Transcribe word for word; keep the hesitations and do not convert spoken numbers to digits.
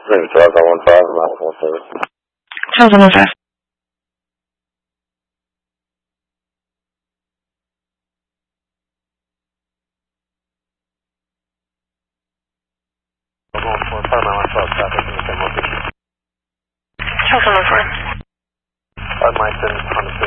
Maybe twelve one five, mile four service. twelve one five. one four five, mile twelve, traffic in the same location. twelve one four. five miles in,